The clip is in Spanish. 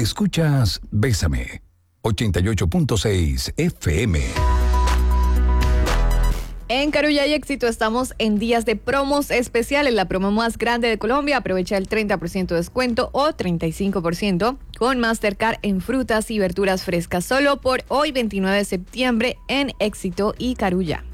Escuchas Bésame, 88.6 FM. En Carulla y Éxito estamos en días de promos especiales, la promo más grande de Colombia. Aprovecha el 30% de descuento o 35% con Mastercard en frutas y verduras frescas. Solo por hoy, 29 de septiembre, en Éxito y Carulla.